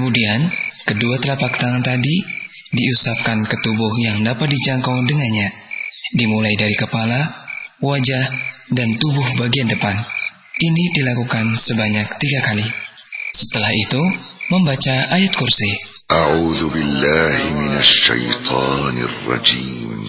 Kemudian, kedua telapak tangan tadi diusapkan ke tubuh yang dapat dijangkau dengannya, dimulai dari kepala, wajah, dan tubuh bagian depan. Ini dilakukan sebanyak 3 kali. Setelah itu, membaca ayat kursi. A'udzu billahi minasy syaithanir rajim.